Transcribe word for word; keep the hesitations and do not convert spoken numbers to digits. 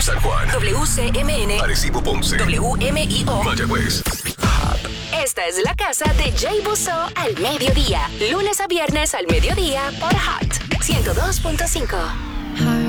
San Juan, W C M N, Arecibo, Ponce, W M I O, Mayagüez. Esta es la casa de Jay Busso al mediodía, lunes a viernes al mediodía por Hot ciento dos punto cinco.